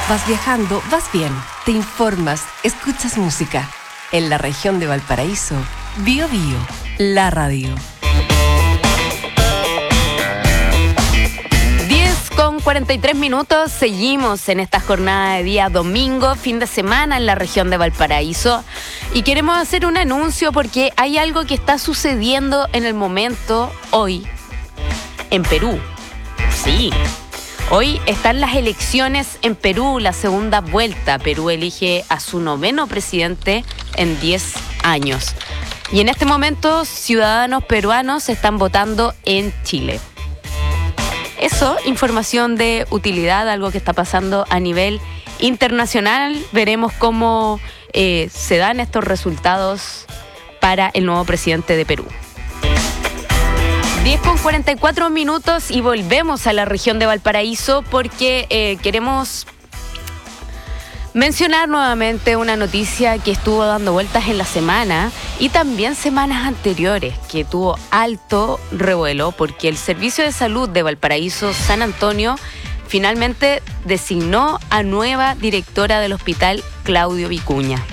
Vas viajando, vas bien, te informas, escuchas música. En la región de Valparaíso, Bio Bio, la radio. 10:43 minutos, seguimos en esta jornada de día domingo, fin de semana en la región de Valparaíso. Y queremos hacer un anuncio porque hay algo que está sucediendo en el momento hoy en Perú. Sí. Hoy están las elecciones en Perú, la segunda vuelta. Perú elige a su 9º presidente en 10 años. Y en este momento, ciudadanos peruanos están votando en Chile. Eso, información de utilidad, algo que está pasando a nivel internacional. Veremos cómo se dan estos resultados para el nuevo presidente de Perú. 10:44 minutos y volvemos a la región de Valparaíso porque queremos mencionar nuevamente una noticia que estuvo dando vueltas en la semana y también semanas anteriores, que tuvo alto revuelo porque el Servicio de Salud de Valparaíso San Antonio finalmente designó a nueva directora del Hospital Claudio Vicuña.